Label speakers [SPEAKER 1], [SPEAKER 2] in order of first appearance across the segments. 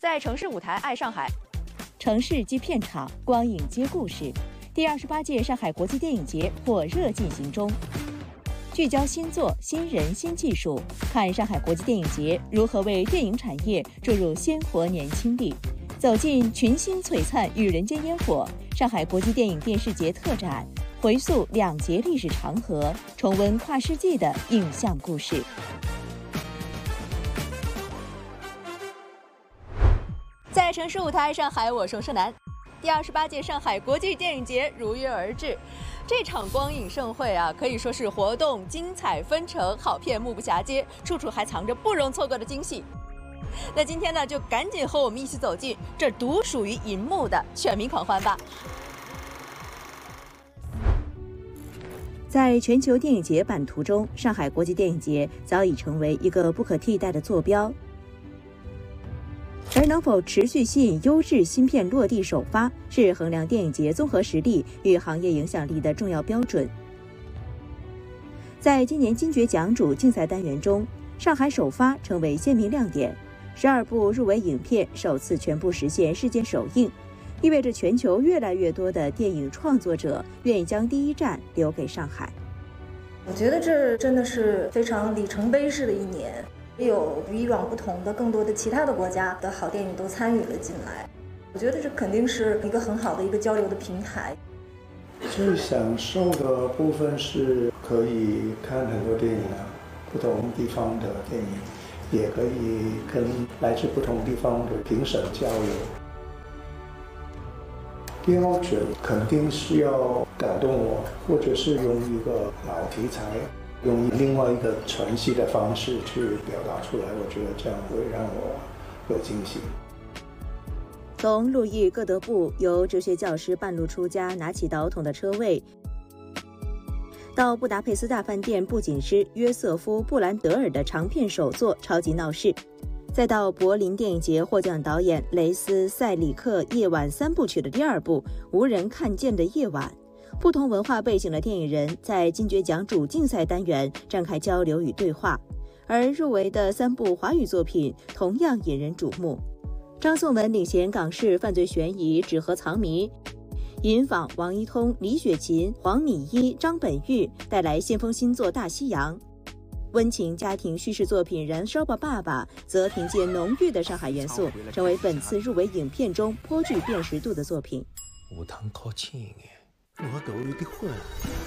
[SPEAKER 1] 在城市舞台爱上海，
[SPEAKER 2] 城市即片场，光影接故事。第28届上海国际电影节火热进行中，聚焦新作、新人、新技术，看上海国际电影节如何为电影产业注入鲜活年轻力。走进群星璀璨与人间烟火，上海国际电影电视节特展，回溯2节历史长河，重温跨世纪的影像故事。
[SPEAKER 1] 在城市舞台上海，我是盛楠。第28届上海国际电影节如约而至，这场光影盛会啊，可以说是活动精彩纷呈，好片目不暇接，处处还藏着不容错过的惊喜。那今天呢，就赶紧和我们一起走进这独属于银幕的全民狂欢吧。
[SPEAKER 2] 在全球电影节版图中，上海国际电影节早已成为一个不可替代的坐标。而能否持续吸引优质新片落地首发，是衡量电影节综合实力与行业影响力的重要标准。在今年金爵奖主竞赛单元中，上海首发成为鲜明亮点，12部入围影片首次全部实现世界首映，意味着全球越来越多的电影创作者愿意将第一站留给上海。
[SPEAKER 3] 我觉得这真的是非常里程碑式的一年，有与以往不同的更多的其他的国家的好电影都参与了进来，我觉得这肯定是一个很好的一个交流的平台。
[SPEAKER 4] 最享受的部分是可以看很多电影啊，不同地方的电影，也可以跟来自不同地方的评审交流。标准肯定是要感动我，或者是用一个老题材，用另外一个传戏的方式去表达出来，我觉得这样会让我有惊喜。
[SPEAKER 2] 从路易·戈德布由哲学教师半路出家拿起导筒的车位，到布达佩斯大饭店布景师约瑟夫·布兰德尔的长片首作《超级闹市》，再到柏林电影节获奖导演雷斯·塞里克夜晚3部曲的第2部《无人看见的夜晚》，不同文化背景的电影人在金爵奖主竞赛单元展开交流与对话，而入围的3部华语作品同样引人瞩目。张颂文领衔港式犯罪悬疑《纸盒藏谜》，尹昉、王一通、李雪琴、黄米一、张本煜带来先锋新作《大西洋》。温情家庭叙事作品《燃烧吧，爸爸》则凭借浓郁的上海元素，成为本次入围影片中颇具辨识度的作品。
[SPEAKER 5] 有通靠近一点，我都有点混。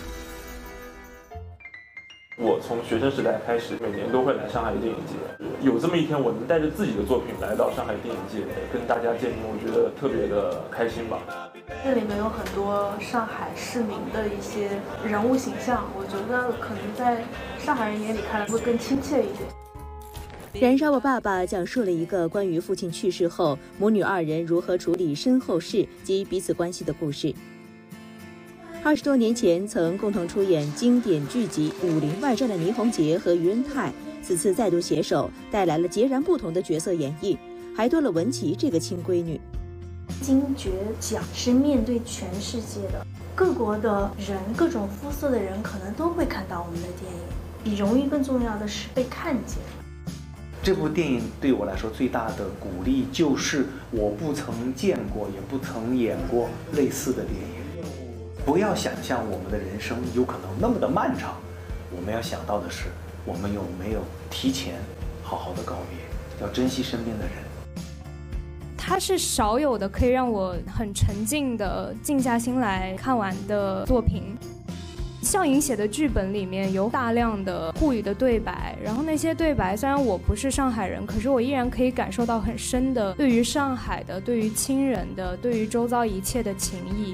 [SPEAKER 6] 我从学生时代开始，每年都会来上海电影节。有这么一天，我能带着自己的作品来到上海电影节，跟大家见面，我觉得特别的开心吧。
[SPEAKER 7] 这里面有很多上海市民的一些人物形象，我觉得可能在上海人眼里看来会更亲切一点。
[SPEAKER 2] 燃烧吧，爸爸讲述了一个关于父亲去世后母女2人如何处理身后事及彼此关系的故事。20多年前曾共同出演经典剧集《武林外传》的倪虹洁和于恩泰，此次再度携手，带来了截然不同的角色演绎，还多了文琪这个亲闺女。
[SPEAKER 7] 金爵奖是面对全世界的各国的人，各种肤色的人可能都会看到我们的电影，比荣誉更重要的是被看见。
[SPEAKER 8] 这部电影对我来说最大的鼓励就是我不曾见过也不曾演过类似的电影。不要想象我们的人生有可能那么的漫长，我们要想到的是我们有没有提前好好的告别，要珍惜身边的人。
[SPEAKER 9] 它是少有的可以让我很沉静的静下心来看完的作品。向颖写的剧本里面有大量的沪语的对白，然后那些对白虽然我不是上海人，可是我依然可以感受到很深的对于上海的、对于亲人的、对于周遭一切的情谊。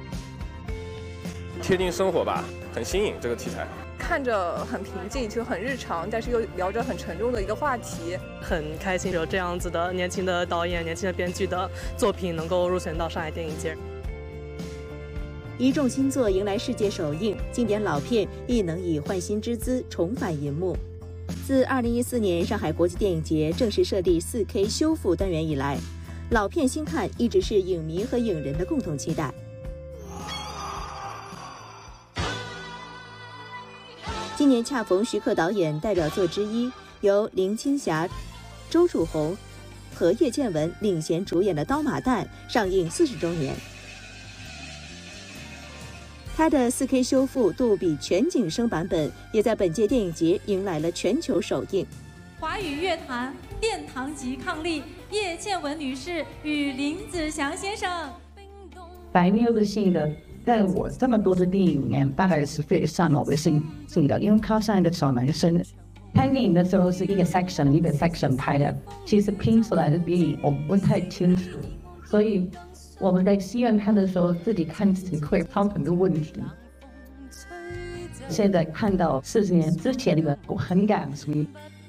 [SPEAKER 10] 贴近生活吧，很新颖这个题材。
[SPEAKER 11] 看着很平静，就很日常，但是又聊着很沉重的一个话题。
[SPEAKER 12] 很开心有这样子的年轻的导演、年轻的编剧的作品能够入选到上海电影节。
[SPEAKER 2] 一众新作迎来世界首映，经典老片亦能以焕新之姿重返银幕。自2014年上海国际电影节正式设立 4K 修复单元以来，老片新看一直是影迷和影人的共同期待。今年恰逢徐克导演代表作之一，由林青霞、周楚红和叶倩文领衔主演的《刀马旦》上映40周年。它的4K 修复杜比全景声版本也在本届电影节迎来了全球首映。
[SPEAKER 13] 华语乐坛殿堂级伉俪叶倩文女士与林子祥先生。
[SPEAKER 14] 白妞的性格在我这么多的电影里面大概是非常我的性格，因为他上的小男生拍电影的时候是一个 section 拍的，其实拼出来的电影我不太清楚，所以我们在戏院看的时候自己看自己会碰很多问题。现在看到40年之前的我很感激。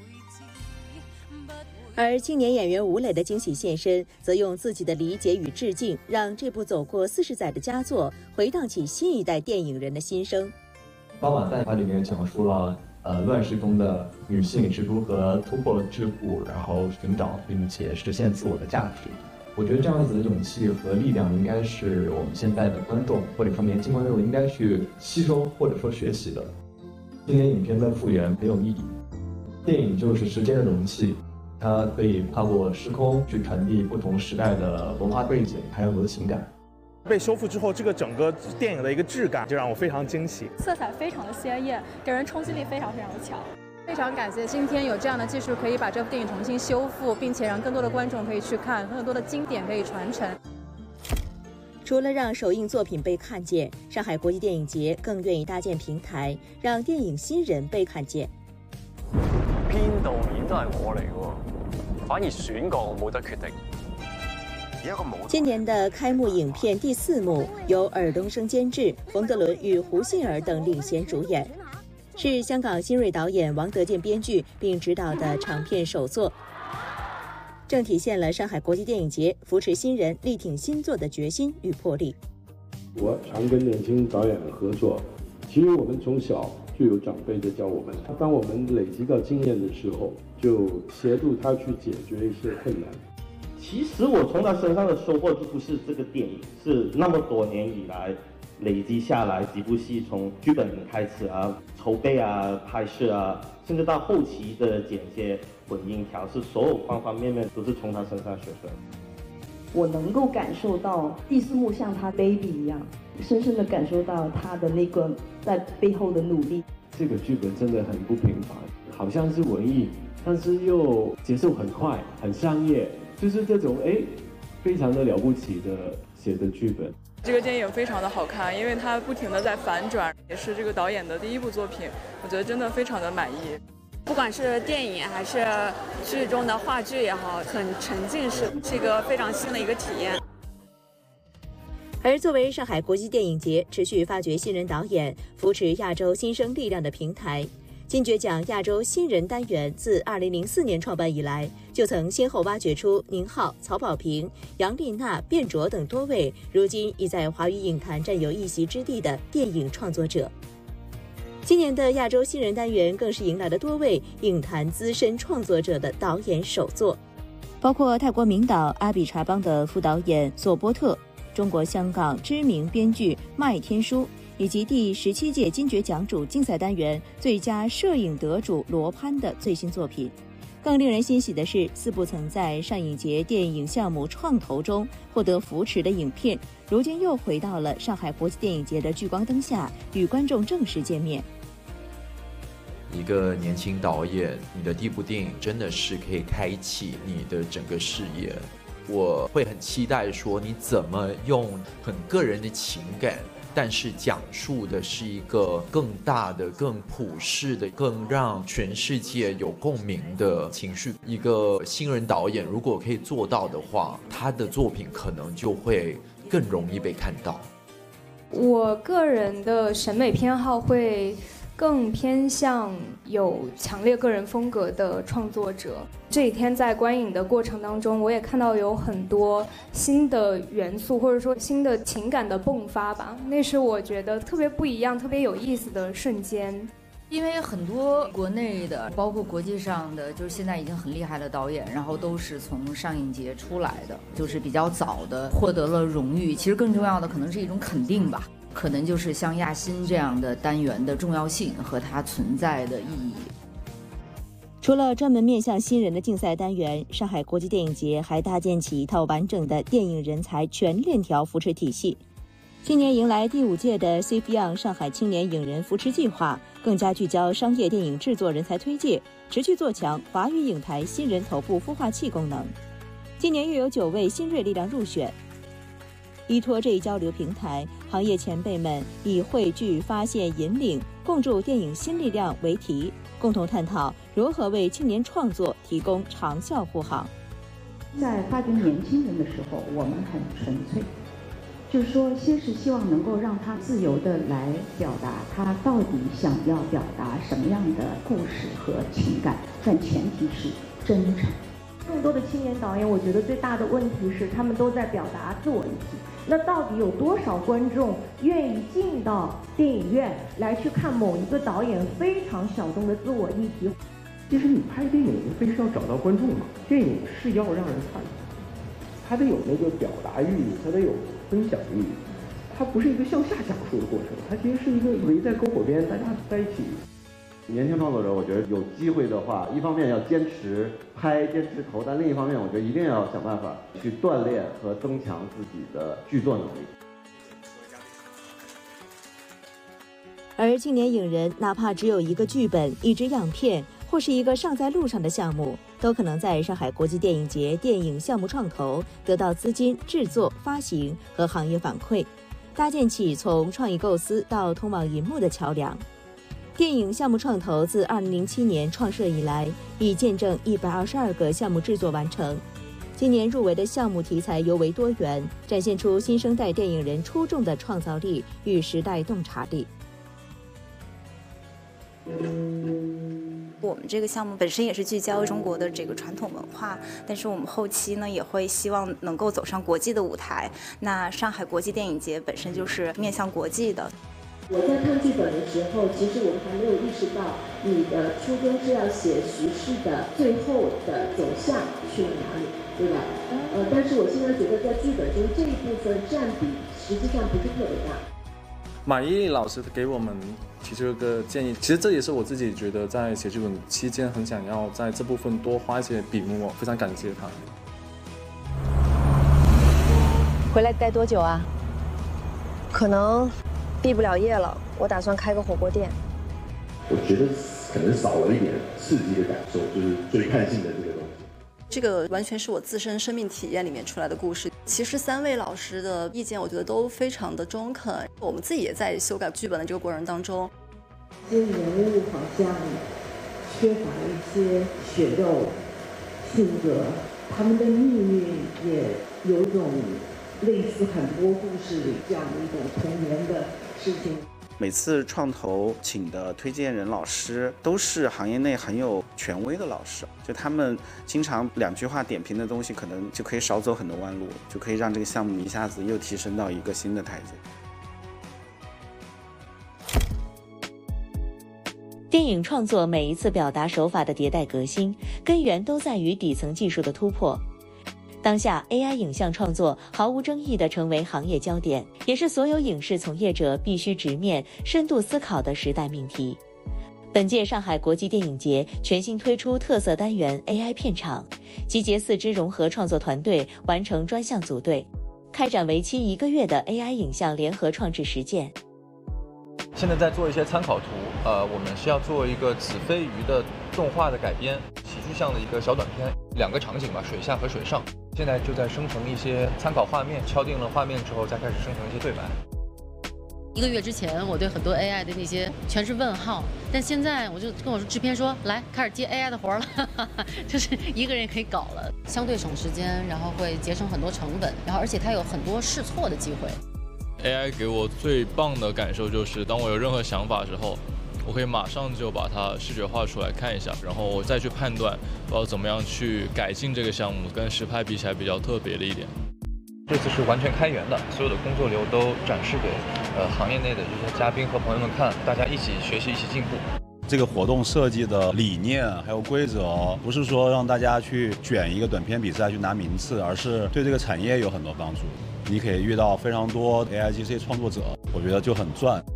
[SPEAKER 2] 而青年演员吴磊的惊喜现身，则用自己的理解与致敬，让这部走过40载的佳作回荡起新一代电影人的心声。
[SPEAKER 15] 刀马旦它里面讲述了乱世中的女性是如何突破桎梏，然后寻找并且实现自我的价值。我觉得这样子的勇气和力量应该是我们现在的观众或者说年轻观众应该去吸收或者说学习的。今年影片的复原没有意义，电影就是时间的容器，它可以跨过时空去传递不同时代的文化背景还有我的情感。
[SPEAKER 16] 被修复之后，这个整个电影的一个质感就让我非常惊喜，
[SPEAKER 17] 色彩非常的鲜艳，给人冲击力非常的强。
[SPEAKER 18] 非常感谢今天有这样的技术可以把这部电影重新修复，并且让更多的观众可以去看，更多的经典可以传承。
[SPEAKER 2] 除了让首映作品被看见，上海国际电影節更願意搭建平台，讓電影新人被看見。
[SPEAKER 19] 編導演都係我嚟嘅，反而選角我冇得決定。
[SPEAKER 2] 今年的開幕影片第4幕由爾冬升監製，馮德倫與胡杏兒等領銜主演，是香港新銳導演王德健編劇並執導的長片首作，正體現了上海國際電影節扶持新人、力挺新作的決心與魄力。
[SPEAKER 20] 我常跟年輕導演合作，其實我們從小就有長輩在教我們，當我們累積到經驗的時候，就協助他去解決一些困難。
[SPEAKER 21] 其實我從他身上的收穫就不是這個電影，是那麼多年以來累積下來幾部戲，從劇本開始啊、籌備啊、拍攝啊，甚至到後期的剪接、混音調試，所有方方面面都是從他身上學出來。
[SPEAKER 22] 我能夠感受到第4幕像他 baby 一樣，深深地感受到他的那個在背後的努力。
[SPEAKER 20] 這個劇本真的很不平凡，好像是文藝，但是又節奏很快，很商業。就是這種非常的了不起的寫的劇本。
[SPEAKER 11] 這個電影非常的好看，因為它不停的在反轉，也是這個導演的第1部作品，我覺得真的非常的滿意。
[SPEAKER 23] 不管是電影還是劇中的話劇也好，很沉浸式，是一個非常新的一個體驗。
[SPEAKER 2] 而作為上海國際電影節持續發掘新人導演、扶持亞洲新生力量的平台，金爵獎亞洲新人單元自2004年創辦以來，就曾先後挖掘出寧浩、曹保平、楊麗娜、卞卓等多位如今已在華語影壇佔有一席之地的電影創作者。今年的亞洲新人單元更是迎來了多位影壇資深創作者的導演首作，包括泰國名導阿比查邦的副導演索波特、中國香港知名編劇麥天書，以及第17屆金爵獎主競賽單元最佳攝影得主羅潘的最新作品。更令人欣喜的是，4部曾在上影節電影項目創投中獲得扶持的影片，如今又回到了上海國際電影節的聚光燈下，與觀眾正式見面。
[SPEAKER 24] 一個年輕導演，你的第1部電影真的是可以開啟你的整個事業。我會很期待說你怎麼用很個人的情感，但是講述的是一個更大的、更普世的、更讓全世界有共鳴的情緒。一個新人導演如果可以做到的話，他的作品可能就會更容易被看到。
[SPEAKER 9] 我個人的審美偏好會更偏向有強烈個人風格的創作者。這幾天在觀影的過程當中，我也看到有很多新的元素，或者說新的情感的迸發吧，那是我覺得特別不一樣、特別有意思的瞬間。
[SPEAKER 25] 因為很多國內的，包括國際上的，就是現在已經很厲害的導演，然後都是從上影節出來的，就是比較早的獲得了榮譽。其實更重要的可能是一種肯定吧，可能就是像亞新這樣的單元的重要性和它存在的意義。
[SPEAKER 2] 除了专门面向新人的竞赛单元，上海国际电影节还搭建起一套完整的电影人才全链条扶持体系。今年迎来第5届的 CFYOUNG 上海青年影人扶持计划，更加聚焦商业电影制作人才推介，持续做强华语影坛新人头部孵化器功能。今年又有9位新锐力量入选。依托这一交流平台，行业前辈们以汇聚、发现、引领、共筑电影新力量为题，共同探讨如何为青年创作提供长效护航。
[SPEAKER 1] 在发掘年轻人的时候，我们很纯粹，就是说先是希望能够让他自由地来表达他到底想要表达什么样的故事和情感，但前提是真诚。
[SPEAKER 3] 更多的青年导演，我觉得最大的问题是他们都在表达自我议题。那到底有多少观众愿意进到电影院来去看某一个导演非常小众的自我议题？
[SPEAKER 4] 其实你拍电影无非是要找到观众嘛，电影是要让人看，它得有那个表达欲，它得有分享欲，它不是一个向下讲述的过程，它其实是一个围在篝火边大家在一起。
[SPEAKER 5] 年轻创作者，我觉得有机会的话，一方面要坚持拍、坚持投，但另一方面，我觉得一定要想办法去锻炼和增强自己的剧作能力。
[SPEAKER 2] 而青年影人哪怕只有一个剧本、一支样片，或是一个尚在路上的项目，都可能在上海国际电影节电影项目创投得到资金、制作、发行和行业反馈，搭建起从创意构思到通往银幕的桥梁。电影项目创投自2007年创设以来，已见证122个项目制作完成。今年入围的项目题材尤为多元，展现出新生代电影人出众的创造力与时代洞察力。
[SPEAKER 6] 我们这个项目本身也是聚焦中国的这个传统文化，但是我们后期呢也会希望能够走上国际的舞台。那上海国际电影节本身就是面向国际的。
[SPEAKER 26] 我在看剧本的时候，其实我们还没有意识到你的初衷是要写叙事的最后的走向去了哪里，对吧？但是我现在觉得在剧本中这一部分占比实际上不是特别大。
[SPEAKER 27] 马伊琍老师给我们提出一个建议，其实这也是我自己觉得在写剧本期间很想要在这部分多花一些笔墨，我非常感谢他。
[SPEAKER 28] 回来待多久啊？可能毕不了业了，我打算开个火锅店。
[SPEAKER 20] 我觉得可能少了一点刺激的感受，就是追看性的这个东西。
[SPEAKER 29] 这个完全是我自身生命体验里面出来的故事。其实3位老师的意见，我觉得都非常的中肯。我们自己也在修改剧本的这个过程当中，
[SPEAKER 26] 这些人物好像缺乏一些血肉性格，他们的命运也有种类似很多故事里这样的一种童年的事情。
[SPEAKER 30] 每次创投请的推荐人老师都是行业内很有权威的老师，就他们经常2句话点评的东西，可能就可以少走很多弯路，就可以让这个项目一下子又提升到一个新的台阶。
[SPEAKER 2] 电影创作每一次表达手法的迭代革新，根源都在于底层技术的突破。当下 AI 影像创作毫无争议地成为行业焦点，也是所有影视从业者必须直面、深度思考的时代命题。本届上海国际电影节全新推出特色单元 AI 片场，集结4支融合创作团队完成专项组队，开展为期1个月的 AI 影像联合创制实践。
[SPEAKER 31] 现在在做一些参考图，我们是要做一个子非鱼的动画的改编，喜剧向的一个小短片，2个场景吧，水下和水上。现在就在生成一些参考画面，敲定了画面之后，再开始生成一些对白。
[SPEAKER 32] 1个月之前，我对很多 AI 的那些全是问号，但现在我就跟我说制片说，来开始接 AI 的活了，就是1个人也可以搞了，相对省时间，然后会节省很多成本，然后而且它有很多试错的机会。
[SPEAKER 33] AI 给我最棒的感受就是，当我有任何想法之后，我可以马上就把它视觉化出来看一下，然后我再去判断我要怎么样去改进这个项目，跟实拍比起来比较特别的一点。
[SPEAKER 31] 这次是完全开源的，所有的工作流都展示给行业内的这些嘉宾和朋友们看，大家一起学习，一起进步。
[SPEAKER 34] 这个活动设计的理念还有规则，不是说让大家去卷一个短片比赛去拿名次，而是对这个产业有很多帮助。你可以遇到非常多 AIGC 创作者，我觉得就很赚。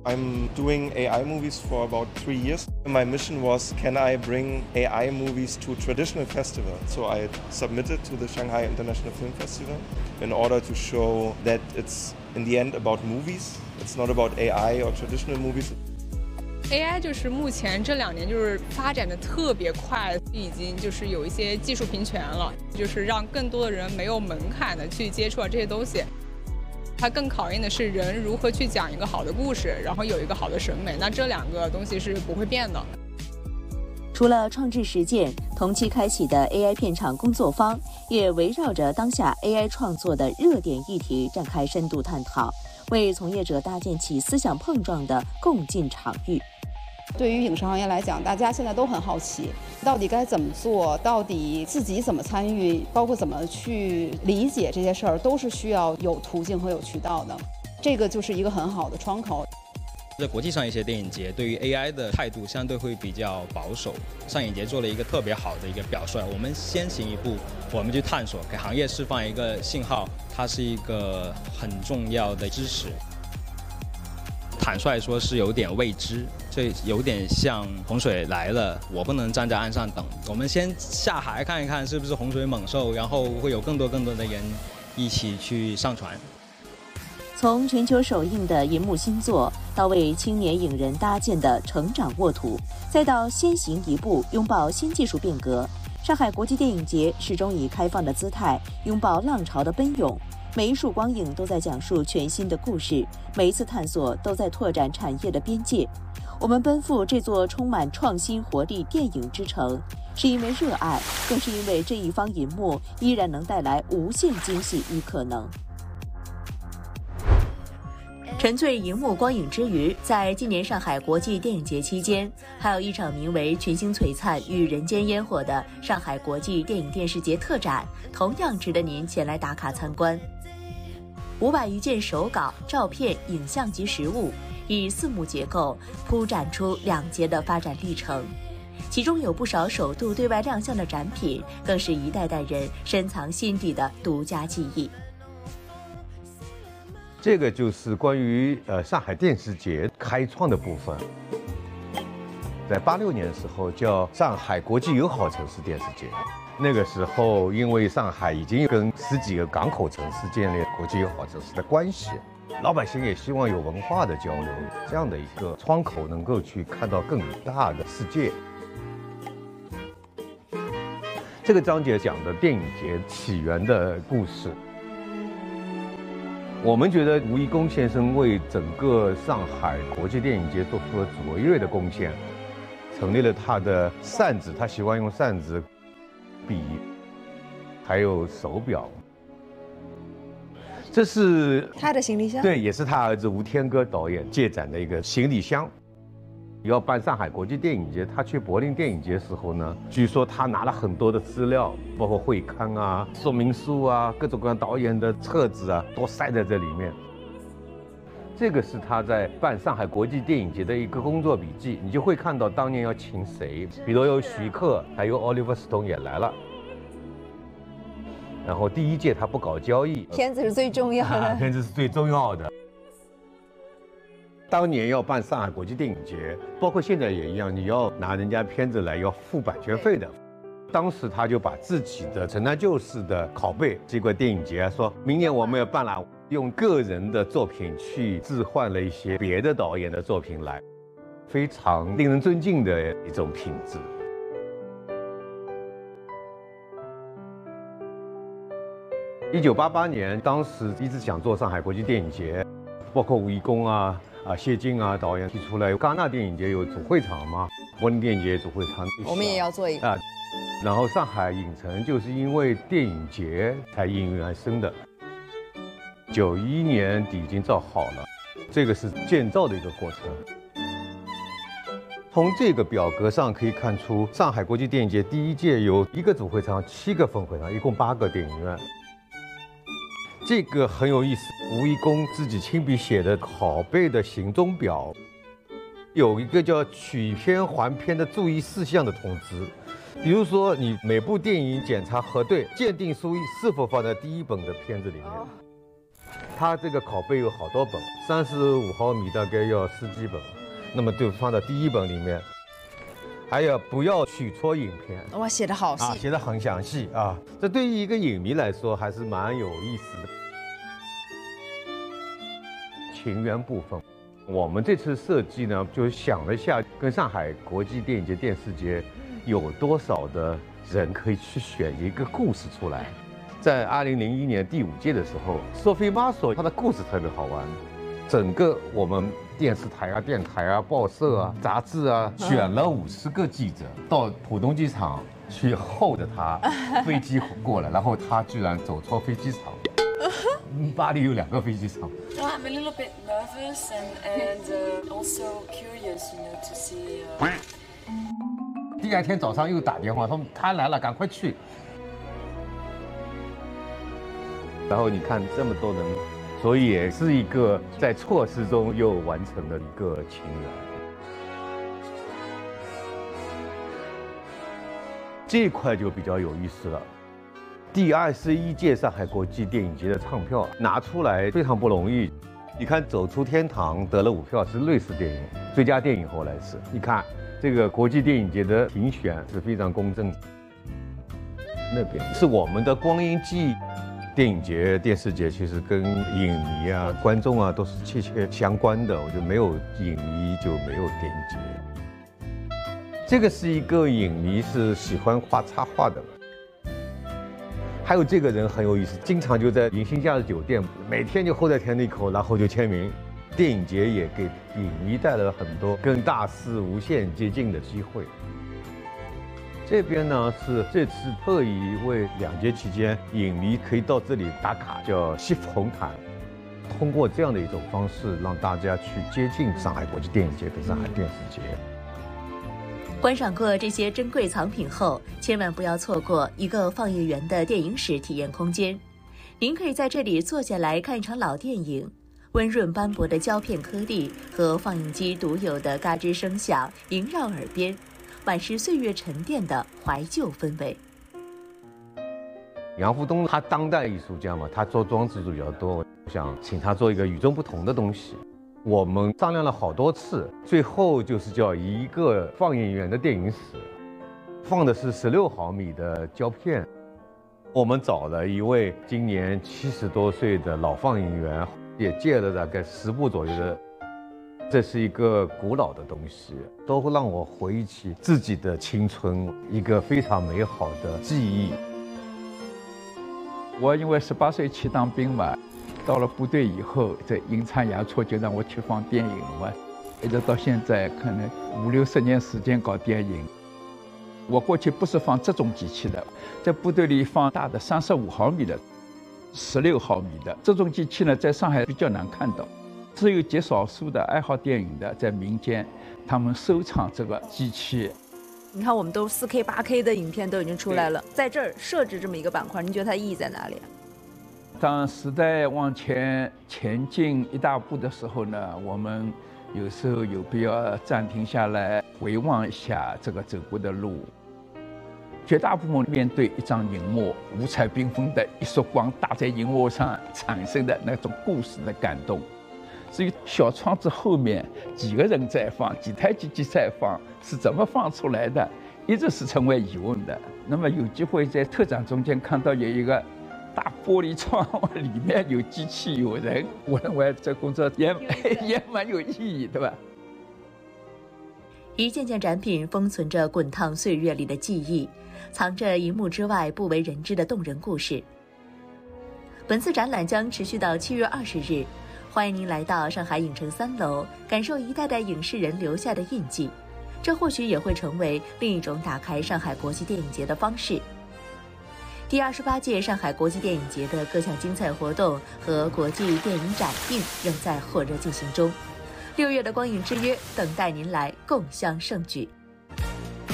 [SPEAKER 7] I'm doing AI movies for about 3 years. My mission was, can I bring AI movies to traditional festivals? So I submitted to the Shanghai International Film Festival in order to show that it's in the end about movies. It's not about AI or traditional movies.
[SPEAKER 8] AI 就是目前这2年就是发展的特别快，已经就是有一些技术平权了，就是让更多的人没有门槛的去接触到这些东西。它更考验的是人如何去讲一个好的故事，然后有一个好的审美。那这2个东西是不会变的。
[SPEAKER 2] 除了创制实践，同期开启的 AI 片场工作坊也围绕着当下 AI 创作的热点议题展开深度探讨，为从业者搭建起思想碰撞的共进场域。
[SPEAKER 10] 对于影视行业来讲，大家现在都很好奇，到底该怎么做，到底自己怎么参与，包括怎么去理解这些事儿，都是需要有途径和有渠道的。这个就是一个很好的窗口。
[SPEAKER 11] 在国际上一些电影节对于 AI 的态度相对会比较保守，上影节做了一个特别好的一个表率，我们先行一步，我们去探索，给行业释放一个信号，它是一个很重要的知识。坦率说是有点未知，这有点像洪水来了，我不能站在岸上等，我们先下海看一看是不是洪水猛兽，然后会有更多的人一起去上船。
[SPEAKER 2] 从全球首映的银幕新作，到为青年影人搭建的成长沃土，再到先行一步拥抱新技术变革，上海国际电影节始终以开放的姿态拥抱浪潮的奔涌。每一束光影都在讲述全新的故事，每一次探索都在拓展产业的边界。我们奔赴这座充满创新活力电影之城，是因为热爱，更是因为这一方银幕依然能带来无限惊喜与可能。沉醉荧幕光影之余，在今年上海国际电影节期间，还有一场名为《群星璀璨与人间烟火》的上海国际电影电视节特展，同样值得您前来打卡参观。500余件手稿、照片、影像及实物，以4幕结构铺展出2节的发展历程，其中有不少首度对外亮相的展品，更是一代代人深藏心底的独家记忆。
[SPEAKER 12] 这个就是关于上海电视节开创的部分。在86年的时候叫上海国际友好城市电视节，那个时候因为上海已经跟10几个港口城市建立国际友好城市的关系，老百姓也希望有文化的交流，这样的一个窗口能够去看到更大的世界。这个章节讲的电影节起源的故事。我们觉得吴贻弓先生为整个上海国际电影节做出了卓越的贡献，成立了他的扇子，他喜欢用扇子、笔，还有手表。这是
[SPEAKER 28] 他的行李箱，
[SPEAKER 12] 对，也是他儿子吴天歌导演借展的一个行李箱。要办上海国际电影节，他去柏林电影节的时候呢，据说他拿了很多的资料，包括会刊啊、说明书啊、各种各样导演的册子啊，都塞在这里面。这个是他在办上海国际电影节的一个工作笔记，你就会看到当年要请谁，比如有徐克，还有奥利弗·斯通也来了。然后第1届他不搞交易，
[SPEAKER 28] 片子是最重要的，
[SPEAKER 12] 片子是最重要的。当年要办上海国际电影节，包括现在也一样，你要拿人家片子来要付版权费的。当时他就把自己的承担旧事的拷贝寄过电影节，说明年我们要办了，用个人的作品去置换了一些别的导演的作品来，非常令人尊敬的一种品质。1988年，当时一直想做上海国际电影节，包括吴贻弓啊、谢晋啊导演提出来，戛纳电影节有主会场嘛，柏林电影节主会场，
[SPEAKER 28] 我们也要做一个。
[SPEAKER 12] 然后上海影城就是因为电影节才应运而生的。91年底已经造好了，这个是建造的一个过程。从这个表格上可以看出，上海国际电影节第1届有1个主会场、7个分会场，一共8个电影院。这个很有意思，吴贻弓自己亲笔写的拷贝的行踪表，有一个叫取片还片的注意事项的通知。比如说，你每部电影检查核对，鉴定书是否放在第1本的片子里面。 它这个拷贝有好多本，35毫米大概要10几本，那么就放到第1本里面。还有不要取错影片，
[SPEAKER 28] 哇，写得好细，
[SPEAKER 12] 写得很详细啊！这对于一个影迷来说还是蛮有意思的。情缘部分，我们这次设计呢，就想了一下，跟上海国际电影节、电视节有多少的人可以去选一个故事出来。在2001年第5届的时候，索菲玛索她的故事特别好玩，整个我们电视台啊、电台啊、报社啊、杂志啊，选了50个记者到浦东机场去候着他飞机过来，然后他居然走错飞机场。巴黎有2个飞机场。
[SPEAKER 1] No, I'm a little bit nervous and also curious, to see.
[SPEAKER 12] 第2天早上又打电话说他来了，赶快去。然后你看这么多人。所以也是一个在错失中又完成的一个情缘。这一块就比较有意思了。第21届上海国际电影节的唱票拿出来非常不容易。你看《走出天堂》得了5票，是瑞士电影最佳电影，后来是。你看这个国际电影节的评选是非常公正。那边是我们的光阴记忆。电影节、电视节其实跟影迷啊、观众啊都是切切相关的。我觉得没有影迷就没有电影节。这个是一个影迷，是喜欢画插画的。还有这个人很有意思，经常就在迎新假日酒店，每天就候在田里口，然后就签名。电影节也给影迷带来了很多跟大师无限接近的机会。这边呢是这次特意为2节期间影迷可以到这里打卡，叫西服红毯。通过这样的一种方式，让大家去接近上海国际电影节跟上海电视节。
[SPEAKER 2] 观赏过这些珍贵藏品后，千万不要错过一个放映员的电影史体验空间。您可以在这里坐下来看一场老电影，温润斑驳的胶片颗粒和放映机独有的嘎吱声响萦绕耳边。满是岁月沉淀的怀旧氛围。
[SPEAKER 12] 杨福东他当代艺术家嘛，他做装置比较多，我想请他做一个与众不同的东西。我们商量了好多次，最后就是叫一个放映员的电影史，放的是16毫米的胶片。我们找了一位今年70多岁的老放映员，也借了大概10部左右的。这是一个古老的东西，都会让我回忆起自己的青春，一个非常美好的记忆。
[SPEAKER 9] 我因为18岁去当兵嘛，到了部队以后，这阴差阳错就让我去放电影嘛，一直到现在可能50、60年时间搞电影。我过去不是放这种机器的，在部队里放大的35毫米的、16毫米的这种机器呢，在上海比较难看到。只有极少数的爱好电影的在民间，他们收藏这个机器。
[SPEAKER 28] 你看，我们都4K、8K 的影片都已经出来了，在这儿设置这么一个板块，您觉得它意义在哪里？
[SPEAKER 9] 当时代往前进一大步的时候呢，我们有时候有必要暂停下来，回望一下这个走过的路。绝大部分面对一张荧幕，五彩缤纷的一束光打在荧幕上产生的那种故事的感动。至于小窗子后面几个人在放，几台机器在放，是怎么放出来的，一直是成为疑问的。那么有机会在特展中间看到有一个大玻璃窗，里面有机器有人，我认为这工作也蛮有意义，对吧？
[SPEAKER 2] 一件件展品封存着滚烫岁月里的记忆，藏着荧幕之外不为人知的动人故事。本次展览将持续到7月20日。欢迎您来到上海影城3楼，感受一代代影视人留下的印记，这或许也会成为另一种打开上海国际电影节的方式。第28届上海国际电影节的各项精彩活动和国际电影展映仍在火热进行中，6月的光影之约等待您来共襄盛举。